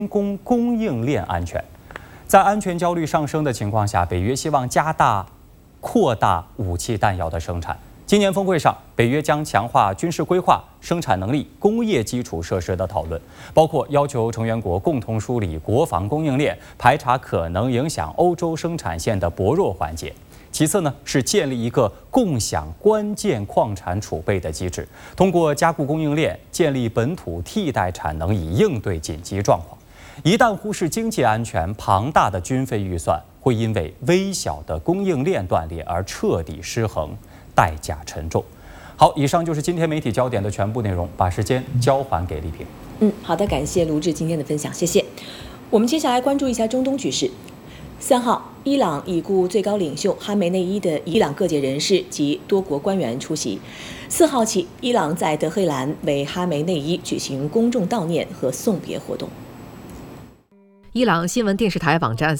工供应链安全。在安全焦虑上升的情况下，北约希望扩大武器弹药的生产。今年峰会上，北约将强化军事规划、生产能力、工业基础设施的讨论，包括要求成员国共同梳理国防供应链，排查可能影响欧洲生产线的薄弱环节。其次呢，是建立一个共享关键矿产储备的机制，通过加固供应链，建立本土替代产能，以应对紧急状况。一旦忽视经济安全，庞大的军费预算会因为微小的供应链断裂而彻底失衡，代价沉重。好，以上就是今天媒体焦点的全部内容，把时间交还给丽萍。 好的，感谢卢志今天的分享，谢谢。我们接下来关注一下中东局势。3号，伊朗已故最高领袖哈梅内伊的伊朗各界人士及多国官员出席。4号起，伊朗在德黑兰为哈梅内伊举行公众悼念和送别活动。 伊朗新闻电视台网站